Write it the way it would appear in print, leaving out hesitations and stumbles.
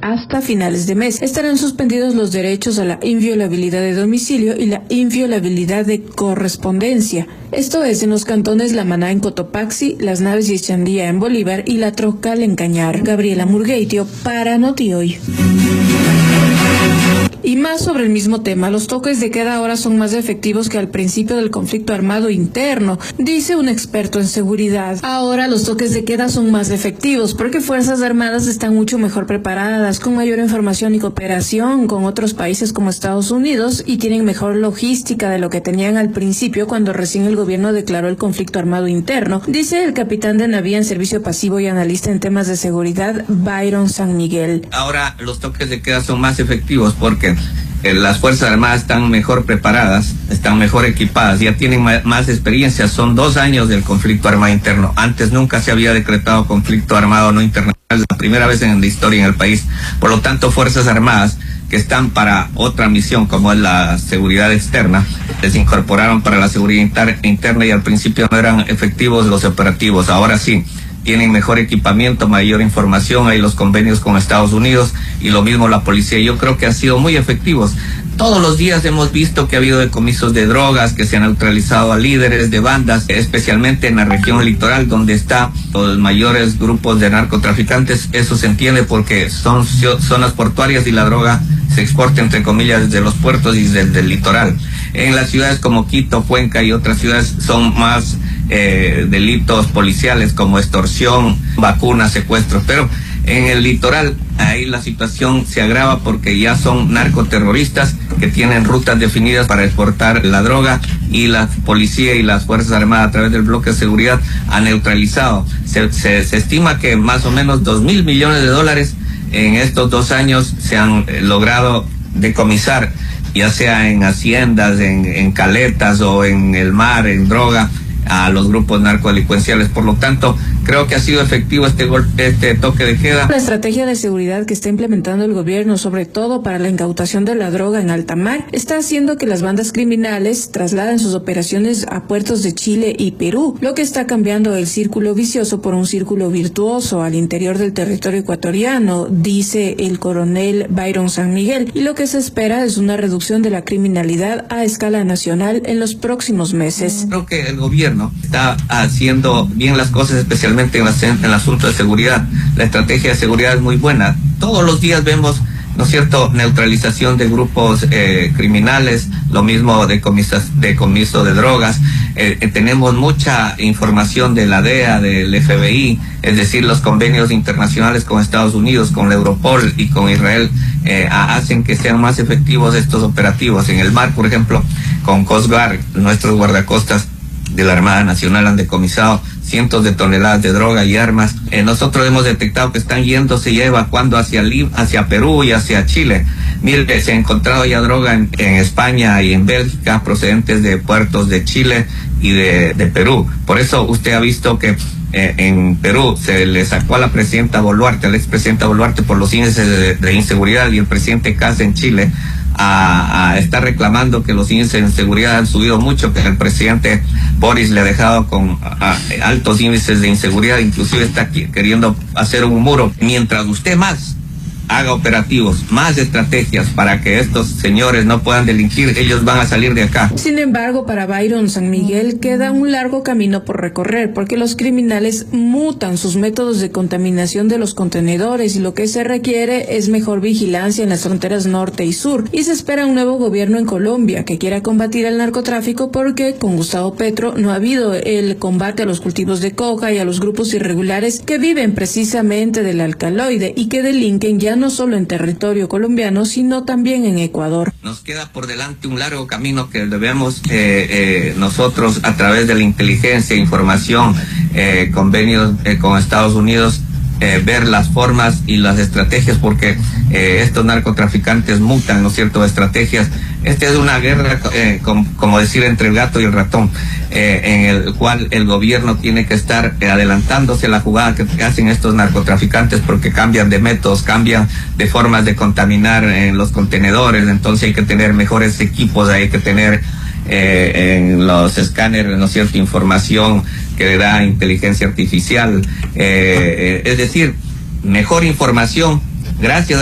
hasta finales de mes. Estarán suspendidos los derechos a la inviolabilidad de domicilio y la inviolabilidad de correspondencia. Esto es en los cantones La Maná en Cotopaxi, Las Naves y Echandía en Bolívar y La Trocal en Cañar. Gabriela Murgueitio para Notihoy. Y más sobre el mismo tema, los toques de queda ahora son más efectivos que al principio del conflicto armado interno, dice un experto en seguridad. Ahora los toques de queda son más efectivos porque Fuerzas Armadas están mucho mejor preparadas, con mayor información y cooperación con otros países como Estados Unidos y tienen mejor logística de lo que tenían al principio cuando recién el gobierno declaró el conflicto armado interno, dice el capitán de navío en servicio pasivo y analista en temas de seguridad, Byron San Miguel. Ahora los toques de queda son más efectivos porque las Fuerzas Armadas están mejor preparadas, están mejor equipadas, ya tienen más experiencia. Son 2 años del conflicto armado interno. Antes nunca se había decretado conflicto armado no internacional, es la primera vez en la historia en el país. Por lo tanto, Fuerzas Armadas que están para otra misión como es la seguridad externa, les incorporaron para la seguridad interna y al principio no eran efectivos los operativos. Ahora sí, tienen mejor equipamiento, mayor información, hay los convenios con Estados Unidos y lo mismo la policía. Yo creo que han sido muy efectivos. Todos los días hemos visto que ha habido decomisos de drogas, que se han neutralizado a líderes de bandas, especialmente en la región litoral donde están los mayores grupos de narcotraficantes. Eso se entiende porque son zonas portuarias y la droga se exporta entre comillas desde los puertos y desde el litoral. En las ciudades como Quito, Cuenca y otras ciudades son más delitos policiales como extorsión, vacunas, secuestros, pero en el litoral ahí la situación se agrava porque ya son narcoterroristas que tienen rutas definidas para exportar la droga y la policía y las Fuerzas Armadas a través del bloque de seguridad han neutralizado. Se estima que más o menos 2.000 millones de dólares en estos 2 años se han logrado decomisar, ya sea en haciendas, en caletas o en el mar, en droga, a los grupos narcodelincuenciales. Por lo tanto, creo que ha sido efectivo este toque de queda. La estrategia de seguridad que está implementando el gobierno, sobre todo para la incautación de la droga en alta mar, está haciendo que las bandas criminales trasladen sus operaciones a puertos de Chile y Perú, lo que está cambiando el círculo vicioso por un círculo virtuoso al interior del territorio ecuatoriano, dice el coronel Byron San Miguel, y lo que se espera es una reducción de la criminalidad a escala nacional en los próximos meses. Creo que el gobierno está haciendo bien las cosas, especialmente en el asunto de seguridad. La estrategia de seguridad es muy buena. Todos los días vemos, ¿no es cierto?, neutralización de grupos criminales, lo mismo decomiso de drogas. Tenemos mucha información de la DEA, del FBI, es decir, los convenios internacionales con Estados Unidos, con la Europol y con Israel hacen que sean más efectivos estos operativos. En el mar, por ejemplo, con Coast Guard, nuestros guardacostas de la Armada Nacional han decomisado cientos de toneladas de droga y armas. Nosotros hemos detectado que están yéndose y evacuando hacia Perú y hacia Chile. Mire, se ha encontrado ya droga en España y en Bélgica procedentes de puertos de Chile y de Perú. Por eso usted ha visto que en Perú se le sacó a la presidenta Boluarte, a la expresidenta Boluarte, por los índices de inseguridad, y el presidente Kast en Chile está reclamando que los índices de inseguridad han subido mucho, que el presidente Boris le ha dejado con altos índices de inseguridad, inclusive está queriendo hacer un muro. Mientras usted más haga operativos, más estrategias para que estos señores no puedan delinquir, ellos van a salir de acá. Sin embargo, para Byron San Miguel queda un largo camino por recorrer, porque los criminales mutan sus métodos de contaminación de los contenedores y lo que se requiere es mejor vigilancia en las fronteras norte y sur. Y se espera un nuevo gobierno en Colombia que quiera combatir el narcotráfico, porque con Gustavo Petro no ha habido el combate a los cultivos de coca y a los grupos irregulares que viven precisamente del alcaloide y que delinquen ya no solo en territorio colombiano, sino también en Ecuador. Nos queda por delante un largo camino que debemos nosotros, a través de la inteligencia, información, convenios con Estados Unidos, ver las formas y las estrategias, porque estos narcotraficantes mutan, ¿no es cierto?, estrategias. Esta es una guerra, como decir, entre el gato y el ratón, en el cual el gobierno tiene que estar adelantándose a la jugada que hacen estos narcotraficantes, porque cambian de métodos, cambian de formas de contaminar en los contenedores. Entonces hay que tener mejores equipos, hay que tener en los escáneres, ¿no es cierto?, información que da inteligencia artificial, es decir, mejor información. Gracias